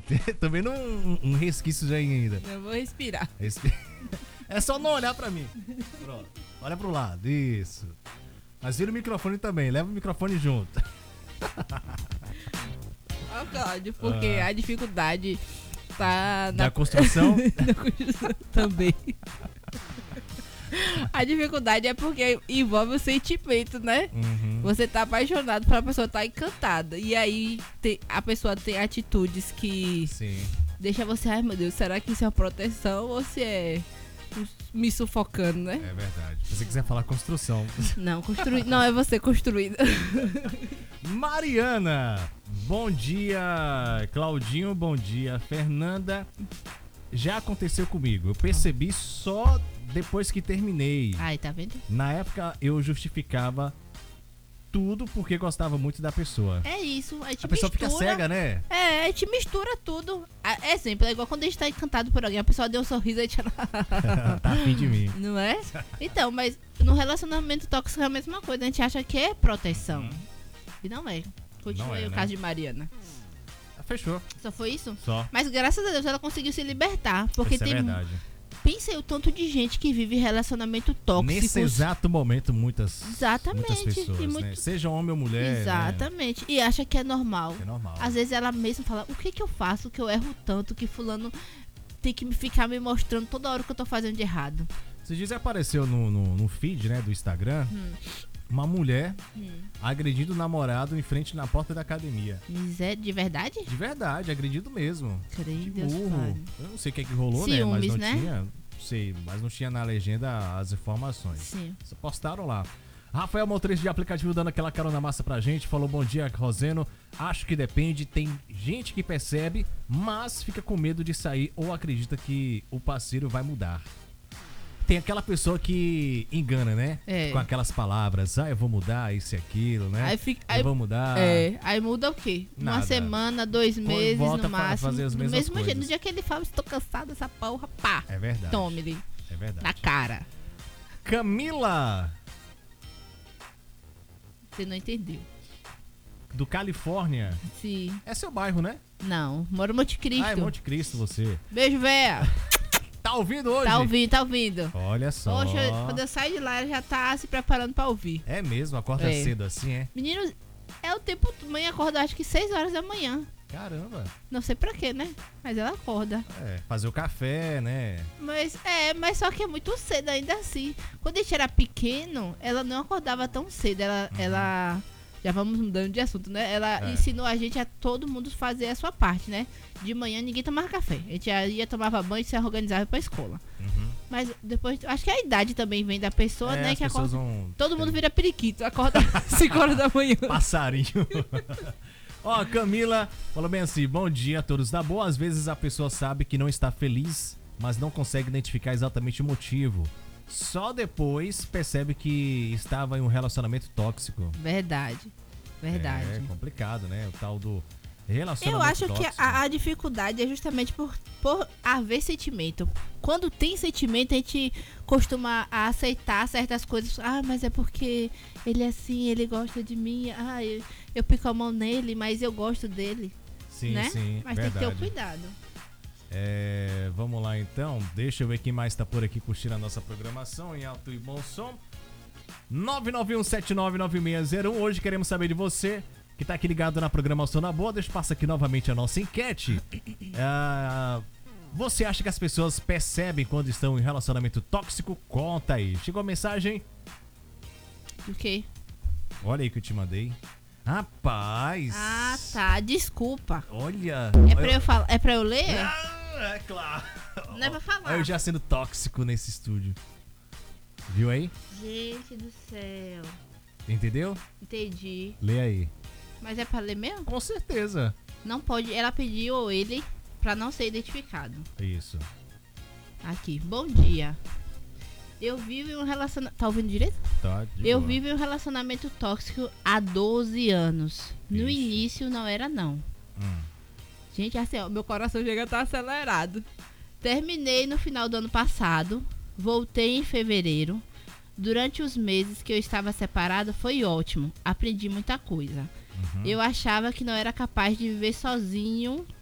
Também não um resquício já ainda. Eu vou respirar. É só não olhar pra mim. Pronto. Olha pro lado. Isso. Mas vira o microfone também. Leva o microfone junto. Ó, Cláudio, porque a dificuldade tá Na construção. na construção também. A dificuldade é porque envolve o sentimento, né? Uhum. Você tá apaixonado pela pessoa, tá encantada. E aí a pessoa tem atitudes que Sim. deixa você, ai meu Deus, será que isso é uma proteção ou se é me sufocando, né? É verdade. Se você quiser falar construção. Não, não é você construída. Mariana, bom dia. Claudinho, bom dia. Fernanda, já aconteceu comigo. Eu percebi só depois que terminei. Ai, tá vendo? Na época eu justificava tudo porque gostava muito da pessoa. É isso, a gente A pessoa mistura, fica cega, né? É, a gente mistura tudo. Exemplo, é igual quando a gente tá encantado por alguém, a pessoa deu um sorriso e a gente... Tá afim de mim. Não é? Então, mas no relacionamento tóxico é a mesma coisa. A gente acha que é proteção. E não é. Continua Não é, aí o né? caso de Mariana. Fechou. Só foi isso? Só. Mas graças a Deus ela conseguiu se libertar. Porque Isso é tem... verdade. Pensa aí o tanto de gente que vive relacionamento tóxico. Nesse exato momento, muitas Exatamente. pessoas, E né? Seja homem ou mulher. Exatamente. E acha que é normal. Né? É normal. Às vezes ela mesma fala, o que eu faço que eu erro tanto que fulano tem que ficar me mostrando toda hora o que eu tô fazendo de errado. Esses dias apareceu no feed, né, do Instagram, uma mulher agredindo o namorado em frente na porta da academia. Mas é de verdade? De verdade, agredido mesmo. Creio, Que Deus burro. fale. Eu não sei o que é que rolou, Ciúmes, né? Mas não né? tinha. Sei, mas não tinha na legenda as informações. Sim. Só postaram lá. Rafael, motorista de aplicativo, dando aquela carona massa pra gente. Falou, bom dia, Roseno. Acho que depende. Tem gente que percebe, mas fica com medo de sair ou acredita que o parceiro vai mudar. Tem aquela pessoa que engana, né? É. Com aquelas palavras. Eu vou mudar isso e aquilo, né? Aí eu vou mudar. aí muda o quê? Nada. Uma semana, 2 meses volta no a máximo. fazer as Do mesmas mesmo jeito, coisas. no dia que ele fala, estou cansado dessa porra, pá. É verdade. Tome-lhe É verdade. na cara. Camila, Você não entendeu. do Califórnia. Sim. É seu bairro, né? Não, moro em Monte Cristo. É Monte Cristo, você. Beijo, véia. Tá ouvindo hoje? Tá ouvindo. Olha só. Hoje, quando eu saio de lá, ela já tá se preparando pra ouvir. É mesmo? Acorda É. cedo assim, é? Meninos, é o tempo... Mãe acorda acho que 6 horas da manhã. Caramba. Não sei pra quê, né? Mas ela acorda. É, fazer o café, né? Mas só que é muito cedo ainda assim. Quando a gente era pequeno, ela não acordava tão cedo. Ela já vamos mudando de assunto, né? Ela ensinou a gente a todo mundo fazer a sua parte, né? De manhã ninguém tomava café. A gente ia tomava banho e se organizava pra escola. Mas depois, acho que a idade também vem da pessoa, né? As Que pessoas acorda. vão... Todo mundo vira periquito, acorda às 5 horas da manhã. Passarinho. Ó, Camila falou bem assim, bom dia a todos. Da boa, às vezes a pessoa sabe que não está feliz, mas não consegue identificar exatamente o motivo. Só depois percebe que estava em um relacionamento tóxico. Verdade. É complicado, né? O tal do relacionamento Eu acho tóxico. que a dificuldade é justamente por haver sentimento. Quando tem sentimento, a gente costuma aceitar certas coisas. Ah, mas é porque ele é assim, ele gosta de mim. Ah, eu pico a mão nele, mas eu gosto dele. Sim, né? sim, Mas verdade. tem que ter o cuidado. Vamos lá então. Deixa eu ver quem mais tá por aqui curtindo a nossa programação em alto e bom som. 991799601. Hoje queremos saber de você que tá aqui ligado na programação na boa. Deixa eu passar aqui novamente a nossa enquete. Você acha que as pessoas percebem quando estão em relacionamento tóxico? Conta aí. Chegou a mensagem? O quê? Olha aí que eu te mandei. Rapaz! Ah, tá. Desculpa. Olha! É pra eu ler? É claro! Não é pra falar. Eu já sendo tóxico nesse estúdio. Viu aí? Gente do céu. Entendeu? Entendi. Lê aí. Mas é pra ler mesmo? Com certeza. Não pode. Ela pediu ele pra não ser identificado. Isso. Aqui. Bom dia. Eu vivo em um relacionamento... Tá ouvindo direito? Tá de Eu boa. vivo em um relacionamento tóxico há 12 anos. No Vixe. início não era não. Gente, assim, ó, meu coração chega a estar acelerado. Terminei no final do ano passado. Voltei em fevereiro. Durante os meses que eu estava separada foi ótimo. Aprendi muita coisa. Eu achava que não era capaz de viver sozinho